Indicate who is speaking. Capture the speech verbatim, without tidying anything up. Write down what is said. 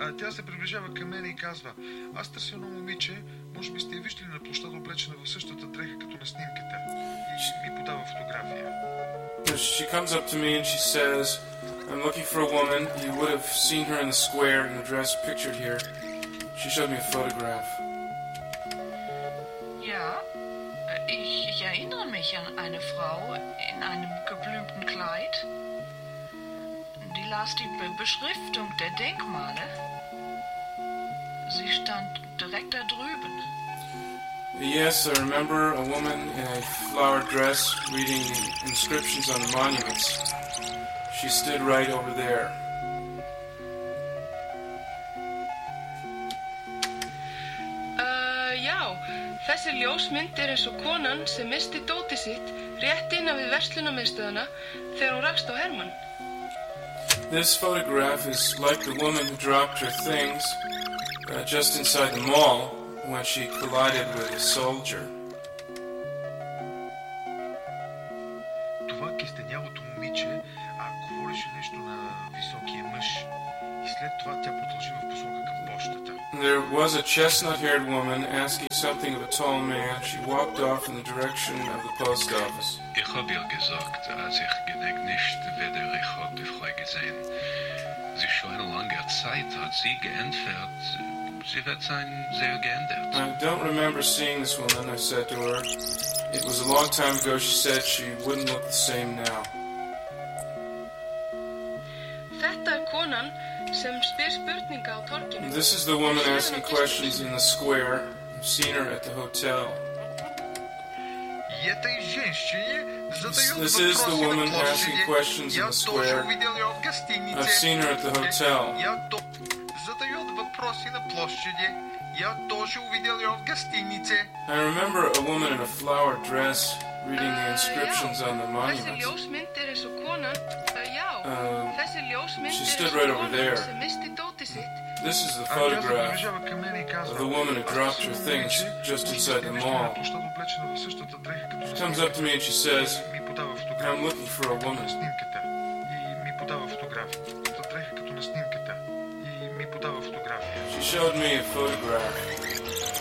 Speaker 1: А тя се приближава към мен и казва: аз търся едно момиче, може би сте я виждали на площада, облечена в същата дреха като на снимката. И ми подава фотография.
Speaker 2: She comes up to me and she says, I'm looking for a woman. You would have seen her in the square in the dress pictured here. She showed me a photograph.
Speaker 3: Ja, ich, ich erinnere mich an eine Frau in einem geblümten Kleid. Die las die Be- Beschriftung der Denkmale. Sie stand direkt da drüben.
Speaker 2: Yes, I remember a woman in a flowered dress reading the inscriptions on the monuments. She stood right over there.
Speaker 4: Uh, já, þessi ljósmynd er eins og konan sem misti dótið sitt rétt innan við verslunarmiðstöðina þegar hún rakst á Hermann.
Speaker 2: This photograph is like the woman who dropped her things uh, just inside the mall when she collided with a soldier.
Speaker 1: Това кестенявото момиче а, говореше нещо на високия мъж. И след това тя продължи в посока към пощата.
Speaker 2: There was a chestnut-haired woman asking something of a tall man. She walked off in the direction of the post office.
Speaker 5: Ich hab ihr gesagt, als ich gedenk nicht, weder ich hab die Frau gesehen. Sie schon eine lange Zeit hat sie geentfert. Sie wird sein sehr geändert.
Speaker 2: I don't remember seeing this woman, I said to her. It was a long time ago. She said she wouldn't look the same now.
Speaker 4: Þetta er konan sem spyr spurninga á torginu.
Speaker 2: This is the woman asking questions in the square. I've seen her at the hotel.
Speaker 1: И этой женщине задают
Speaker 2: This
Speaker 1: вопросы
Speaker 2: is the woman
Speaker 1: на
Speaker 2: asking
Speaker 1: площади.
Speaker 2: questions in
Speaker 1: Я
Speaker 2: the
Speaker 1: тоже
Speaker 2: square.
Speaker 1: увидел ее в гостинице.
Speaker 2: I've seen her at the hotel.
Speaker 1: Я то... задает въпроси на площади. Я тоже увидел ее в гостинице.
Speaker 2: I remember a woman in a flowered dress reading the inscriptions on the
Speaker 4: Þessi
Speaker 2: monuments.
Speaker 4: ljósmynd er eins og konan. Uh, já,
Speaker 2: Uh,
Speaker 4: þessi ljósmynd
Speaker 2: she
Speaker 4: er
Speaker 2: stood
Speaker 4: eins
Speaker 2: right
Speaker 4: og
Speaker 2: over
Speaker 4: konan
Speaker 2: there.
Speaker 4: sem misti dótið sitt.
Speaker 2: This is the
Speaker 1: А тя се
Speaker 2: photograph
Speaker 1: приближава към мен и казва:
Speaker 2: of the woman who
Speaker 1: аз
Speaker 2: dropped
Speaker 1: търся
Speaker 2: her
Speaker 1: едно
Speaker 2: things
Speaker 1: момиче,
Speaker 2: just
Speaker 1: може би
Speaker 2: inside
Speaker 1: сте
Speaker 2: the
Speaker 1: виждали на
Speaker 2: mall.
Speaker 1: площада, облечена в същата дреха като на
Speaker 2: She comes up
Speaker 1: снимката.
Speaker 2: to me and she says,
Speaker 1: Ми подава
Speaker 2: I'm
Speaker 1: фотография.
Speaker 2: looking for a
Speaker 1: На
Speaker 2: woman.
Speaker 1: снимката. И ми подава фотография. Та дреха като на снимката. И ми подава фотография.
Speaker 2: She showed me a photograph.